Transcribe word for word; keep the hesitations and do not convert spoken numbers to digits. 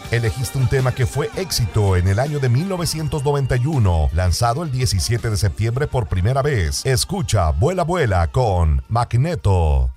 Elegiste un tema que fue éxito en el año de mil novecientos noventa y uno, lanzado el diecisiete de septiembre por primera vez. Escucha Vuela Vuela con Magneto.